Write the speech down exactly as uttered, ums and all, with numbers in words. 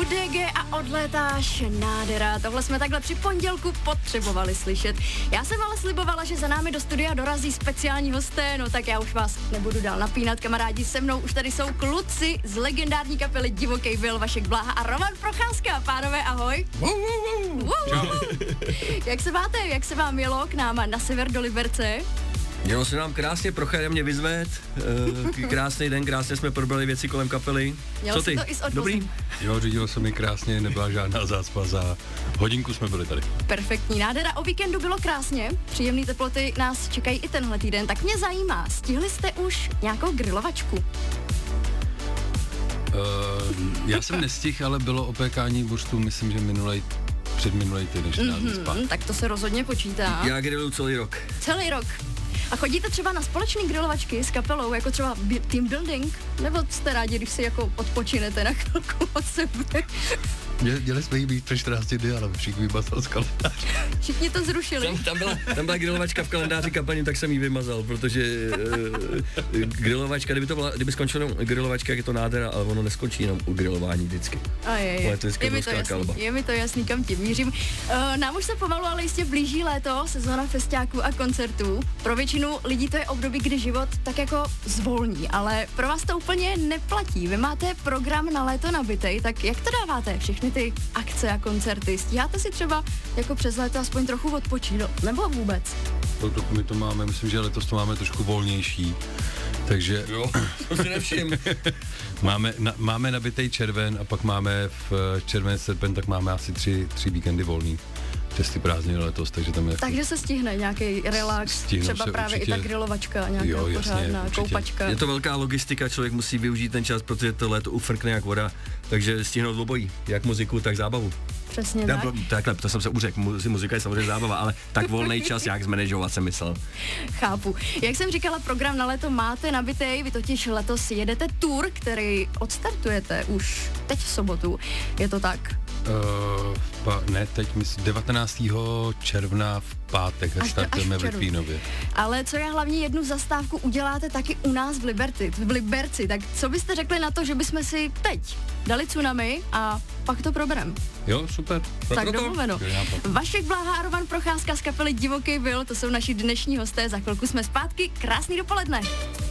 U D G a odletáš, nádhera. Tohle jsme takhle při pondělku potřebovali slyšet. Já jsem ale slibovala, že za námi do studia dorazí speciální hosté, no tak já už vás nebudu dál napínat, kamarádi, se mnou už tady jsou kluci z legendární kapely Divokej Vil, Vašek Bláha a Roman Procházka. Pánové, ahoj. Wow, wow, wow. Wow, wow. Jak se máte, jak se vám jelo k nám na sever do Liberce? Jelo se nám krásně, Procházka mě vyzvedl, uh, krásný den, krásně jsme probrali věci kolem kapely. Měl Co ty? To i s odvozem. Dobrý? Jo, řídilo se mi krásně, nebyla žádná zácpa, za hodinku jsme byli tady. Perfektní, nádhera, o víkendu bylo krásně, příjemné teploty nás čekají i tenhle týden, tak mě zajímá, stihli jste už nějakou grilovačku? Uh, já jsem nestihl, ale bylo opékání burstů, myslím, že minulej, před minulej týden, že mm-hmm, tak to se rozhodně počítá. Já griluju celý rok. Celý rok. A chodíte třeba na společný grilovačky s kapelou, jako třeba team building? Nebo jste rádi, když si jako odpočinete na chvilku od sebe? Měli jsme jí být před čtrnácti dny, ale všichni vymazal z kalendáře. Všichni to zrušili. Tam, tam, byla, tam byla grilovačka v kalendáři kapelním, tak jsem ji vymazal, protože uh, grilovačka, kdyby to byla, kdyby skončila grilovačka, jak je to nádhera, ale ono neskončí jenom u grilování vždycky. A je, je. To je, je, mi to jasný, je mi to jasný, kam tím mířím. Uh, nám už se pomalu, ale jistě blíží léto, sezóna festiáků a koncertů. Pro většinu lidí to je období, kdy život tak jako zvolní, ale pro vás to úplně neplatí. Vy máte program na léto nabitej, tak jak to dáváte? Všechny ty akce a koncerty. Stíháte si třeba jako přes léto aspoň trochu odpočinout, nebo vůbec? My to máme, myslím, že letos to máme trošku volnější, takže... Jo, to si nevšim. máme, na, máme nabitej červen a pak máme v červen, srpen, tak máme asi tři, tři víkendy volný. Přes ty prázdniny letos, takže tam je... Takže se stihne nějaký relax, třeba právě určitě, i ta grilovačka, nějaká jo, jasně, pořádná určitě. Koupačka. Je to velká logistika, člověk musí využít ten čas, protože to léto ufrkne jak voda, takže stihnout obojí, jak muziku, tak zábavu. Přesně tak. Takhle, to jsem se uřekl, muzika je samozřejmě zábava, ale tak volný čas, jak zmanéžovat, jsem myslel. Chápu. Jak jsem říkala, program na léto máte nabitej, vy totiž letos jedete tour, který odstartujete už teď v sobotu, je to tak? Uh, pa, ne, teď myslím devatenáctého června v pátek startujeme ve Klínově. Ale co je hlavně, jednu zastávku uděláte taky u nás v Liberci, v Liberci, tak co byste řekli na to, že bychom si teď dali tsunami a pak to proberem? Jo, super. Tak domluveno. Vašek Bláha a Roman Procházka z kapely Divokej Vil, to jsou naši dnešní hosté, za chvilku jsme zpátky, krásný dopoledne.